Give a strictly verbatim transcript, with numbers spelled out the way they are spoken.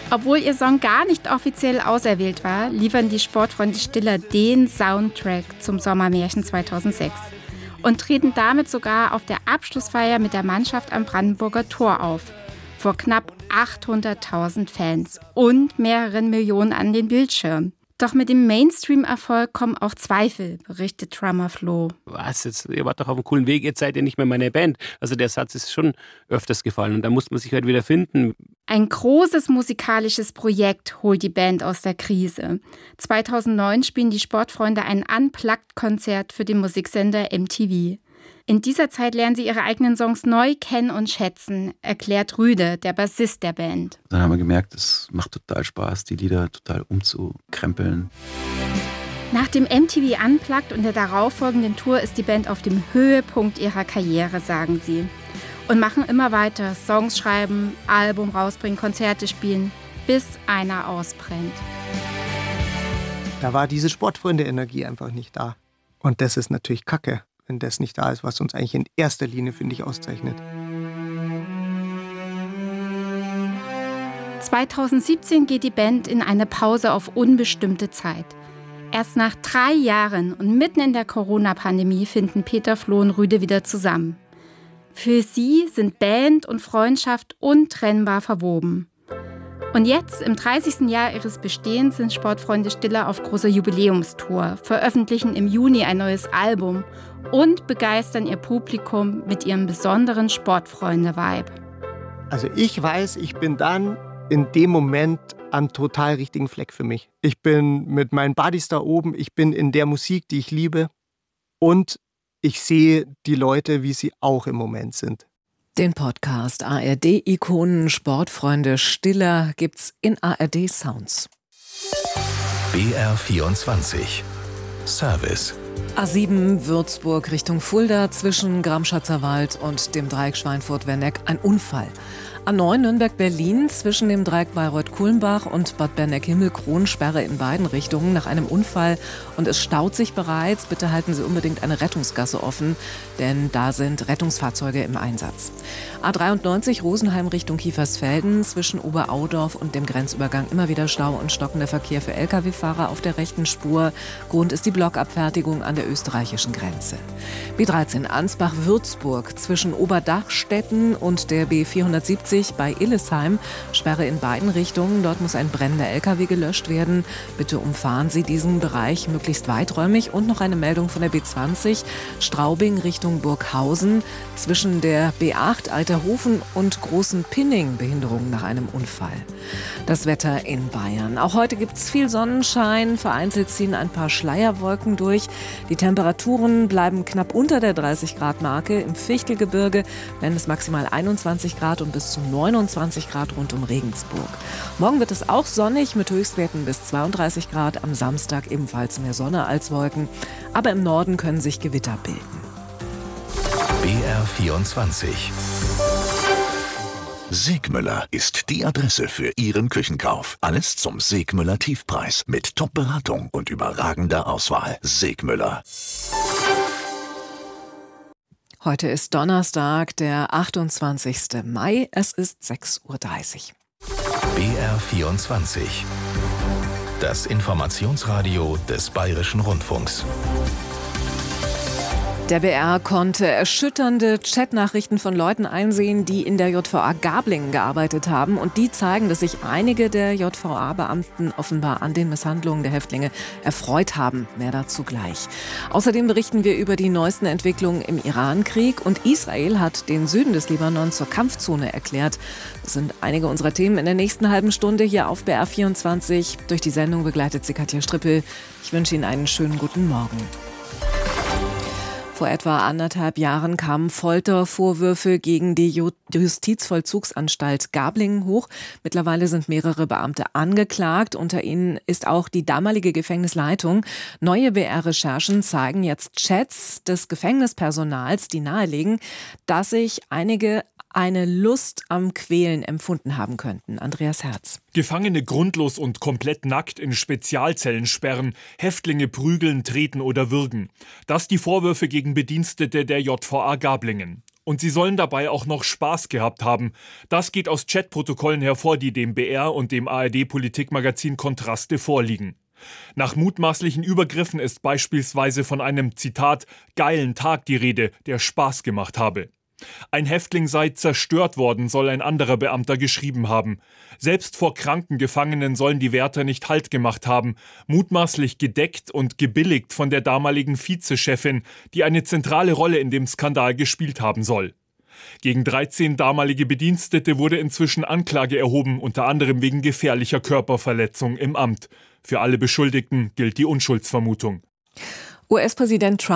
Obwohl ihr Song gar nicht offiziell auserwählt war, liefern die Sportfreunde Stiller den Soundtrack zum Sommermärchen zweitausendsechs und treten damit sogar auf der Abschlussfeier mit der Mannschaft am Brandenburger Tor auf, vor knapp achthunderttausend Fans und mehreren Millionen an den Bildschirmen. Doch mit dem Mainstream-Erfolg kommen auch Zweifel, berichtet Drummer Flo. Was, jetzt, ihr wart doch auf einem coolen Weg, jetzt seid ihr nicht mehr meine Band. Also der Satz ist schon öfters gefallen und da muss man sich halt wieder finden. Ein großes musikalisches Projekt holt die Band aus der Krise. zweitausendneun spielen die Sportfreunde ein Unplugged-Konzert für den Musiksender M T V. In dieser Zeit lernen sie ihre eigenen Songs neu kennen und schätzen, erklärt Rüde, der Bassist der Band. Dann haben wir gemerkt, es macht total Spaß, die Lieder total umzukrempeln. Nach dem M T V Unplugged und der darauffolgenden Tour ist die Band auf dem Höhepunkt ihrer Karriere, sagen sie. Und machen immer weiter, Songs schreiben, Album rausbringen, Konzerte spielen, bis einer ausbrennt. Da war diese Sportfreunde-Energie einfach nicht da. Und das ist natürlich Kacke, wenn das nicht da ist, was uns eigentlich in erster Linie, finde ich, auszeichnet. zweitausendsiebzehn geht die Band in eine Pause auf unbestimmte Zeit. Erst nach drei Jahren und mitten in der Corona-Pandemie finden Peter, Flo und Rüde wieder zusammen. Für sie sind Band und Freundschaft untrennbar verwoben. Und jetzt, im dreißigsten Jahr ihres Bestehens, sind Sportfreunde Stiller auf großer Jubiläumstour, veröffentlichen im Juni ein neues Album und begeistern ihr Publikum mit ihrem besonderen Sportfreunde-Vibe. Also ich weiß, ich bin dann in dem Moment am total richtigen Fleck für mich. Ich bin mit meinen Buddies da oben, ich bin in der Musik, die ich liebe und ich sehe die Leute, wie sie auch im Moment sind. Den Podcast A R D-Ikonen Sportfreunde Stiller gibt's in A R D Sounds. B R vierundzwanzig Service. A sieben Würzburg Richtung Fulda zwischen Gramschatzer Wald und dem Dreieck Schweinfurt-Werneck ein Unfall. A neun Nürnberg-Berlin zwischen dem Dreieck Bayreuth-Kulmbach und Bad Berneck-Himmelkron Sperre in beiden Richtungen nach einem Unfall und es staut sich bereits. Bitte halten Sie unbedingt eine Rettungsgasse offen, denn da sind Rettungsfahrzeuge im Einsatz. A dreiundneunzig Rosenheim Richtung Kiefersfelden zwischen Oberaudorf und dem Grenzübergang immer wieder Stau und stockender Verkehr für L K W-Fahrer auf der rechten Spur. Grund ist die Blockabfertigung an der österreichischen Grenze. B dreizehn Ansbach-Würzburg zwischen Oberdachstetten und der B vierhundertsiebzig bei Illesheim. Sperre in beiden Richtungen. Dort muss ein brennender L K W gelöscht werden. Bitte umfahren Sie diesen Bereich möglichst weiträumig. Und noch eine Meldung von der B zwanzig. Straubing Richtung Burghausen. Zwischen der B acht Alterhofen und Großen Pinning Behinderung nach einem Unfall. Das Wetter in Bayern. Auch heute gibt es viel Sonnenschein. Vereinzelt ziehen ein paar Schleierwolken durch. Die Temperaturen bleiben knapp unter der dreißig Grad Marke. Im Fichtelgebirge werden es maximal einundzwanzig Grad und bis zu neunundzwanzig Grad rund um Regensburg. Morgen wird es auch sonnig mit Höchstwerten bis zweiunddreißig Grad. Am Samstag ebenfalls mehr Sonne als Wolken. Aber im Norden können sich Gewitter bilden. B R vierundzwanzig. Segmüller ist die Adresse für Ihren Küchenkauf. Alles zum Segmüller Tiefpreis mit Top-Beratung und überragender Auswahl. Segmüller. Heute ist Donnerstag, der achtundzwanzigste Mai. Es ist sechs Uhr dreißig. B R vierundzwanzig. Das Informationsradio des Bayerischen Rundfunks. Der B R konnte erschütternde Chatnachrichten von Leuten einsehen, die in der J V A Gablingen gearbeitet haben. Und die zeigen, dass sich einige der J V A-Beamten offenbar an den Misshandlungen der Häftlinge erfreut haben. Mehr dazu gleich. Außerdem berichten wir über die neuesten Entwicklungen im Iran-Krieg. Und Israel hat den Süden des Libanon zur Kampfzone erklärt. Das sind einige unserer Themen in der nächsten halben Stunde hier auf B R vierundzwanzig. Durch die Sendung begleitet sie Katja Strippel. Ich wünsche Ihnen einen schönen guten Morgen. Vor etwa anderthalb Jahren kamen Foltervorwürfe gegen die Justizvollzugsanstalt Gablingen hoch. Mittlerweile sind mehrere Beamte angeklagt. Unter ihnen ist auch die damalige Gefängnisleitung. Neue B R-Recherchen zeigen jetzt Chats des Gefängnispersonals, die nahelegen, dass sich einige eine Lust am Quälen empfunden haben könnten. Andreas Herz. Gefangene grundlos und komplett nackt in Spezialzellen sperren, Häftlinge prügeln, treten oder würgen. Das die Vorwürfe gegen Bedienstete der J V A Gablingen. Und sie sollen dabei auch noch Spaß gehabt haben. Das geht aus Chatprotokollen hervor, die dem B R und dem A R D-Politikmagazin Kontraste vorliegen. Nach mutmaßlichen Übergriffen ist beispielsweise von einem, Zitat, geilen Tag die Rede, der Spaß gemacht habe. Ein Häftling sei zerstört worden, soll ein anderer Beamter geschrieben haben. Selbst vor kranken Gefangenen sollen die Wärter nicht Halt gemacht haben, mutmaßlich gedeckt und gebilligt von der damaligen Vizechefin, die eine zentrale Rolle in dem Skandal gespielt haben soll. Gegen dreizehn damalige Bedienstete wurde inzwischen Anklage erhoben, unter anderem wegen gefährlicher Körperverletzung im Amt. Für alle Beschuldigten gilt die Unschuldsvermutung. U S-Präsident Trump